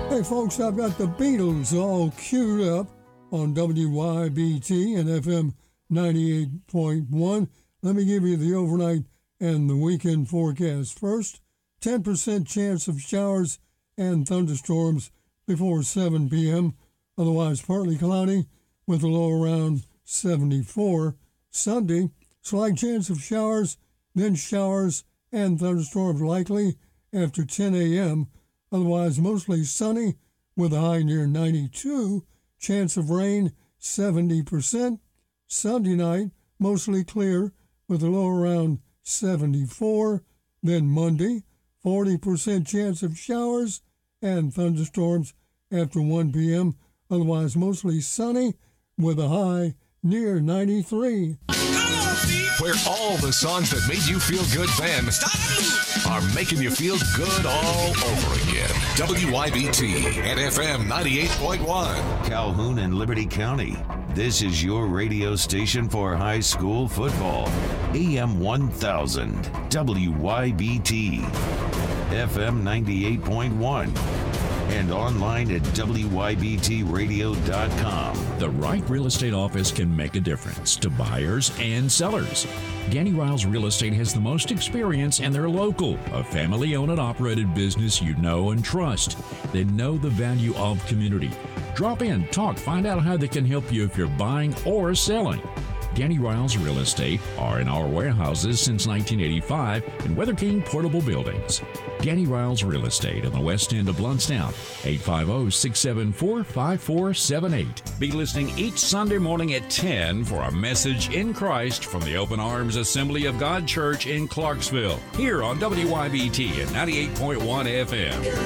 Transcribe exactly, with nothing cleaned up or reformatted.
Hey folks, I've got the Beatles all queued up on W Y B T and F M ninety-eight point one. Let me give you the overnight and the weekend forecast. First, ten percent chance of showers and thunderstorms before seven p.m. Otherwise partly cloudy with a low around seventy-four. Sunday, slight chance of showers, then showers and thunderstorms likely after ten a.m. Otherwise mostly sunny with a high near ninety-two. Chance of rain seventy percent. Sunday night, mostly clear with a low around seventy-four. Then Monday, forty percent chance of showers and thunderstorms after one p.m. Otherwise mostly sunny with a high near ninety-three. Where all the songs that made you feel good then are making you feel good all over again. W Y B T and F M ninety-eight point one. Calhoun and Liberty County. This is your radio station for high school football. A M one thousand, W Y B T, F M ninety-eight point one, and online at W Y B T radio dot com. The right real estate office can make a difference to buyers and sellers. Danny Riles Real Estate has the most experience, and they're local, a family-owned and operated business you know and trust. They know the value of community. Drop in, talk, find out how they can help you if you're buying or selling. Danny Riles Real Estate are in our warehouses since nineteen eighty-five in Weather King Portable Buildings. Danny Riles Real Estate on the west end of Bluntstown, eight five zero, six seven four, five four seven eight. Be listening each Sunday morning at ten for a message in Christ from the Open Arms Assembly of God Church in Clarksville, here on W Y B T and ninety-eight point one F M.